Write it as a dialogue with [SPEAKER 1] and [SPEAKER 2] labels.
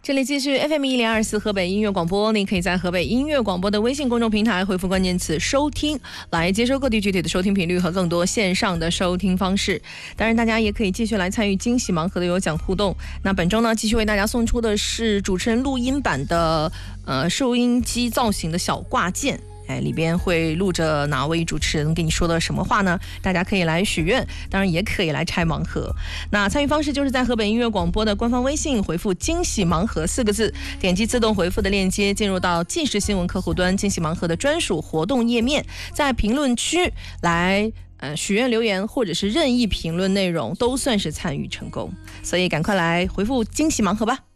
[SPEAKER 1] 这里继续 FM1024河北音乐广播，你可以在河北音乐广播的微信公众平台回复关键词收听，来接收各地具体的收听频率和更多线上的收听方式。当然大家也可以继续来参与惊喜盲盒的有奖互动。那本周呢，继续为大家送出的是主持人录音版的收音机造型的小挂件，里边会录着哪位主持人跟你说的什么话呢？大家可以来许愿，当然也可以来拆盲盒。那参与方式就是在河北音乐广播的官方微信回复惊喜盲盒4个字，点击自动回复的链接进入到即时新闻客户端惊喜盲盒的专属活动页面，在评论区来许愿留言或者是任意评论内容都算是参与成功，所以赶快来回复惊喜盲盒吧。